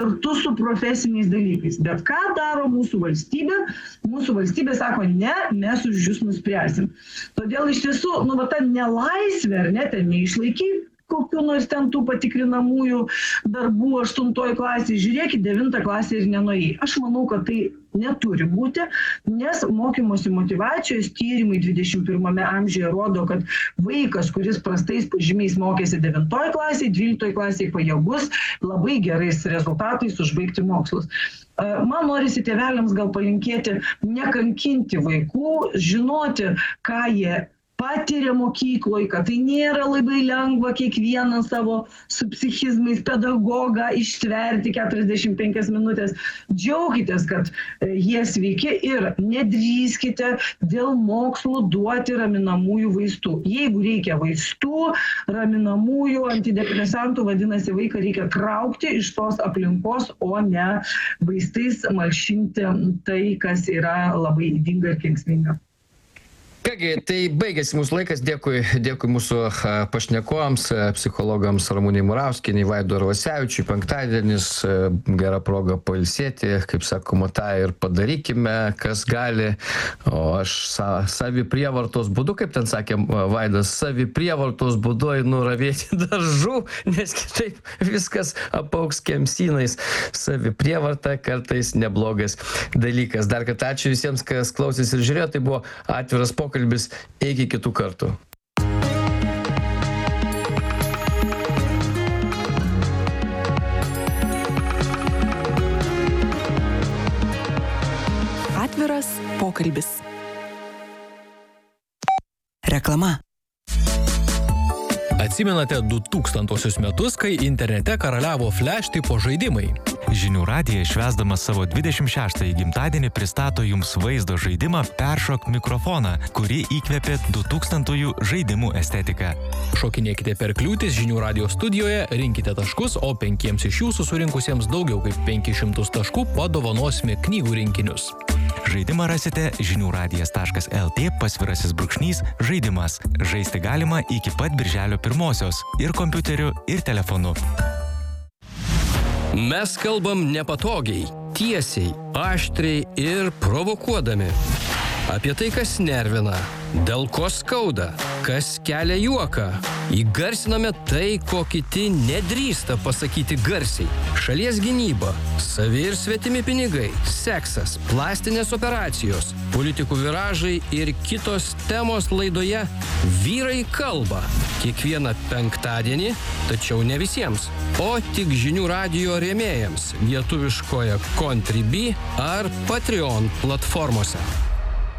kartu su profesiniais dalykais. Bet ką daro mūsų valstybė? Mūsų valstybė sako, ne, mes už jūs nuspręsim. Todėl iš tiesų, ta nelaisvė, ar ne, ten neišlaikyk kokių nors ten tų patikrinamųjų darbų 8 klasėje, žiūrėkit, 9 klasėje ir nenuėjai. Aš manau, kad tai neturi būti, nes mokymosi motyvacijos tyrimai 21 amžiuje rodo, kad vaikas, kuris prastais pažymiais mokėsi 9 klasėje, 12 klasėje pajėgus labai gerais rezultatais užbaigti mokslus. Man norisi tėveliams gal palinkėti nekankinti vaikų, žinoti, ką jie patiria mokykloje, kad tai nėra labai lengva kiekvieną savo su psichizmais pedagogą ištverti 45 minutės. Džiaukitės, kad jie sveiki ir nedrįskite dėl mokslo duoti raminamųjų vaistų. Jeigu reikia vaistų, raminamųjų, antidepresantų, vadinasi, vaiką reikia traukti iš tos aplinkos, o ne vaistais malšinti tai, kas yra labai ydinga ir kenksminga. Kągi, tai baigėsi mūsų laikas. Dėkui mūsų pašnekovams, psichologams Ramunei Murauskienei, Vaidui Arvasevičiui. Penktadienis, gera proga pailsėti, kaip sakoma, tą ir padarykime, kas gali. O aš saviprievartos būdu, kaip ten sakė Vaidas, saviprievartos būdu einu ravėti daržų, nes kitaip viskas apaugs kemsynais. Saviprievarta kartais neblogas dalykas. Dar kartą ačiū visiems, kas klausėsi ir žiūrėjo. Tai buvo atviras pokalbis. Iki kitų kartų. Atviras pokalbis. Reklama. Atsimenate 2000 metus, kai internete karaliavo flash tipo žaidimai? Žinių radijas švęsdamas savo 26-ąjį gimtadienį pristato jums vaizdo žaidimą Peršok mikrofoną, kuri įkvėpė 2000-ųjų žaidimų estetiką. Šokinėkite per kliūtis Žinių radijo studijoje, rinkite taškus, o 5 iš jūsų surinkusiems daugiau kaip 500 taškų padovanosime knygų rinkinius. Žaidimą rasite žiniųradijas.lt/žaidimas. Žaisti galima iki pat birželio 1-osios ir kompiuteriu, ir telefonu. Mes kalbam nepatogiai, tiesiai, aštriai ir provokuodami. Apie tai, kas nervina, dėl ko skauda, kas kelia juoką. Įgarsiname tai, ko kiti nedrįsta pasakyti garsiai. Šalies gynyba, savi ir svetimi pinigai, seksas, plastinės operacijos, politikų viražai ir kitos temos laidoje Vyrai kalba. Kiekvieną penktadienį, tačiau ne visiems, o tik Žinių radijo rėmėjams lietuviškoje Contribui ar Patreon platformose.